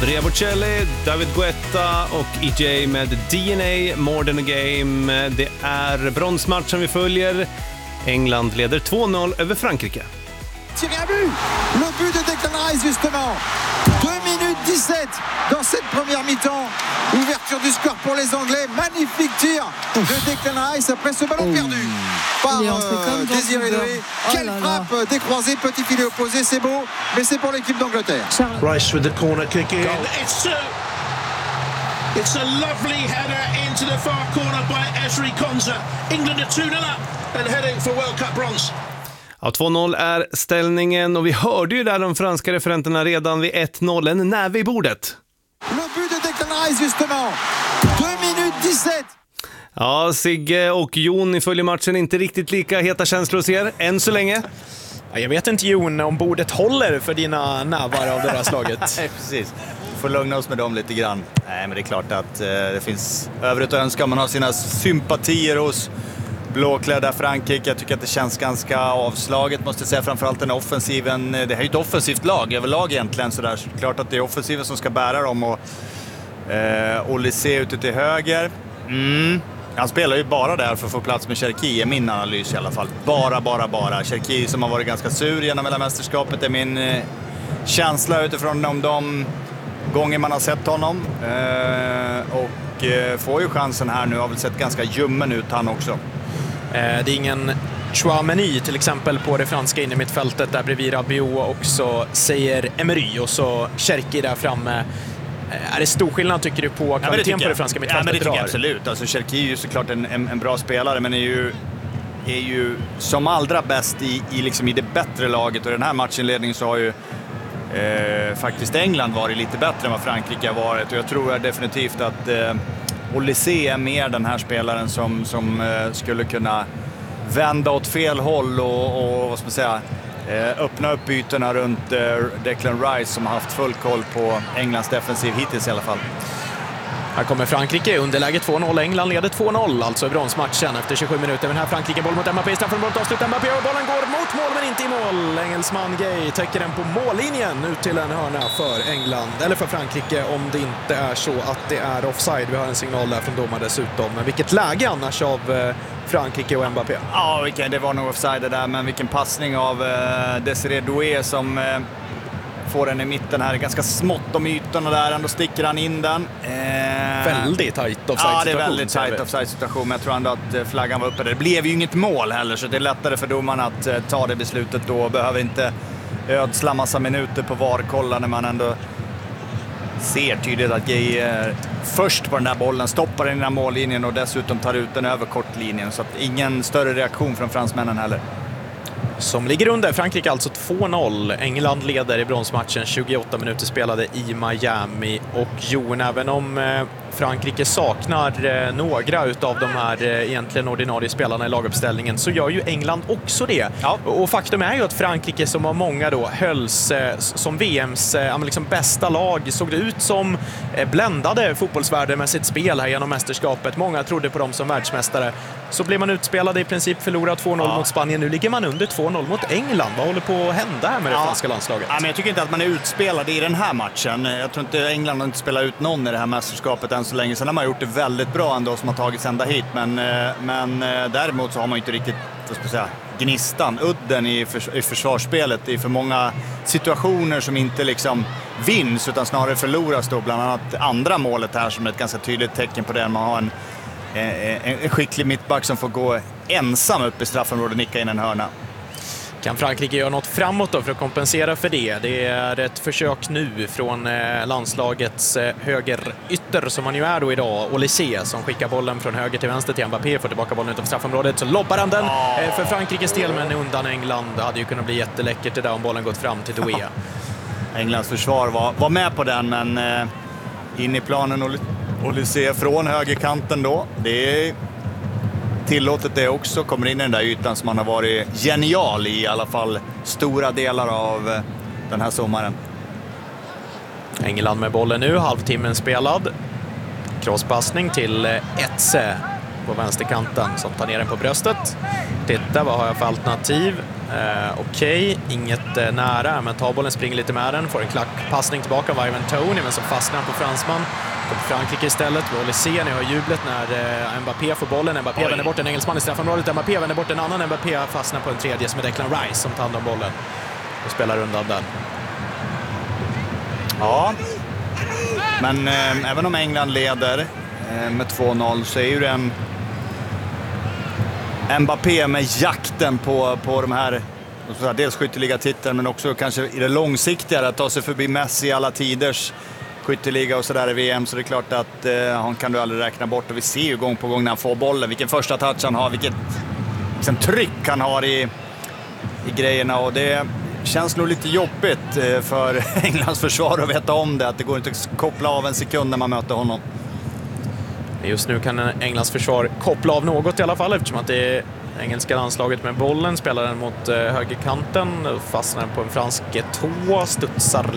Andrea Bocelli, David Guetta och EJ med DNA, More Than A Game. Det är bronsmatchen vi följer. England leder 2-0 över Frankrike. Tirer un but! Le but de Declan Rice justement. 2 minutes 17 dans cette première mi-temps. Ouverture du score pour les Anglais. Magnifique tir de Declan Rice après ce ballon perdu par Désiré Doué. Quelle frappe décroisée, petit filet opposé, c'est beau, mais c'est pour l'équipe d'Angleterre. Rice with the corner kick in. It's a lovely header into the far corner by Ezri Konsa. England are 2-0 up and heading for World Cup bronze. Ja, 2-0 är ställningen och vi hörde ju där de franska referenterna redan vid 1-0, en näve i bordet. Le but de Declan Rice justement. 2 minutes 17. Ja, Sigge och Jon, ni följer matchen, inte riktigt lika heta känslor hos er, än så länge. Ja, jag vet inte, Jon, om bordet håller för dina nävar av det där slaget. Nej, precis. Vi får lugna oss med dem lite grann. Nej, men det är klart att det finns övrigt att önska. Man har sina sympatier hos blåklädda Frankrike. Jag tycker att det känns ganska avslaget, måste jag säga. Framförallt den offensiven. Det här är ju ett offensivt lag överlag egentligen. Så där. Klart att det är offensiven som ska bära dem. Och Olysée ute till höger. Han spelar ju bara där för att få plats med Cherki, är min analys i alla fall. Bara. Cherki som har varit ganska sur genom hela mästerskapet är min känsla utifrån om de gånger man har sett honom. Och får ju chansen här nu, har väl sett ganska ljummen ut han också. Det är ingen Chouameni till exempel på det franska innermittfältet där bredvid Rabiot, och så säger Emery och så Cherki där framme. Är det stor skillnad, tycker du, på kvaliteten på det franska mittfältet? Ja, men det tycker jag absolut. Alltså, Cherki är ju såklart en bra spelare, men är ju som allra bäst i det bättre laget. Och i den här matchinledningen så har ju faktiskt England varit lite bättre än vad Frankrike har varit. Och jag tror definitivt att Olysée är mer den här spelaren som skulle kunna vända åt fel håll och vad ska man säga, öppna upp ytorna runt Declan Rice som har haft full koll på Englands defensiv hittills i alla fall. Här kommer Frankrike, underläge 2-0. England leder 2-0, alltså i bronsmatchen efter 27 minuter. Men här Frankrike, boll mot Mbappé, straffområdet avslutar Mbappé och bollen går mot mål men inte i mål. Engelsman Gay täcker den på mållinjen ut till en hörna för England, eller för Frankrike, om det inte är så att det är offside. Vi har en signal där från domaren dessutom. Men vilket läge annars av Frankrike och Mbappé. Ja, det var nog offside där, men vilken passning av Désiré Doué som får den i mitten här. Ganska smått om ytorna där, ändå sticker han in den. Väldigt tajt offside-situation. Ja, det är väldigt tajt offside-situation, men jag tror ändå att flaggan var uppe där. Det blev ju inget mål heller, så det är lättare för domaren att ta det beslutet då. Behöver inte ödsla massa minuter på VAR-kolla när man ändå ser tydligt att Gay är först på den där bollen, stoppar den i den här mållinjen och dessutom tar ut den över kortlinjen. Så att ingen större reaktion från fransmännen heller. Som ligger under. Frankrike alltså 2-0. England leder i bronsmatchen, 28 minuter spelade i Miami. Och Jon, även om Frankrike saknar några utav de här egentligen ordinarie spelarna i laguppställningen, så gör ju England också det. Ja. Och faktum är ju att Frankrike, som av många då hölls som VMs liksom bästa lag, såg det ut som bländade fotbollsvärlden med sitt spel här genom mästerskapet. Många trodde på dem som världsmästare. Så blev man utspelade, i princip förlorat 2-0 mot Spanien. Nu ligger man under 2-0 mot England. Vad håller på att hända här med det franska landslaget? Ja, men jag tycker inte att man är utspelad i den här matchen. Jag tror inte England har inte spelat ut någon i det här mästerskapet än så länge. Sen har man gjort det väldigt bra ändå som har tagits ända hit. Men däremot så har man inte riktigt, vad ska jag säga, gnistan, udden i försvarsspelet. Det är för många situationer som inte liksom vinns utan snarare förloras då. Bland annat andra målet här som är ett ganska tydligt tecken på det. Man har en skicklig mittback som får gå ensam upp i straffområdet och nicka in en hörna. Kan Frankrike göra något framåt då för att kompensera för det? Det är ett försök nu från landslagets högerytter som man ju är då idag. Olysée som skickar bollen från höger till vänster till Mbappé, får tillbaka bollen utanför straffområdet, så lobbar han den för Frankrikes del, men undan England. Det hade ju kunnat bli jätteläckert det där om bollen gått fram till Doué. Englands försvar var med på den, men in i planen Olysée från högerkanten då. Det är tillåtet det också, kommer in i den där ytan som man har varit genial i alla fall stora delar av den här sommaren. England med bollen nu, halvtimmen spelad. Crosspassning till Etze på vänsterkanten som tar ner den på bröstet. Titta, vad har jag för alternativ? Okej, inget nära, men tar bollen, springer lite med den, får en klackpassning tillbaka av Ivan Toney, men så fastnar han på fransman. Kommer Frankrike istället. Vi håller se, ni hör jublet när Mbappé får bollen. Mbappé vänder bort en engelsman i straffområdet. Mbappé vänder bort en annan. Mbappé fastnar på en tredje som är Declan Rice som tar hand om bollen och spelar undan den. Ja, men även om England leder med 2-0 så är ju det en Mbappé med jakten på de här, dels skytteligatiteln men också kanske i det långsiktiga att ta sig förbi Messi alla tiders skytteliga och sådär i VM, så det är klart att han kan du aldrig räkna bort, och vi ser ju gång på gång när han får bollen vilken första touch han har, vilket liksom tryck han har i grejerna, och det känns nog lite jobbigt för Englands försvar att veta om det, att det går inte att koppla av en sekund när man möter honom. Just nu kan Englands försvar koppla av något i alla fall, eftersom att det är engelska landslaget med bollen, spelar den mot högerkanten, fastnar den på en fransk tå, studsar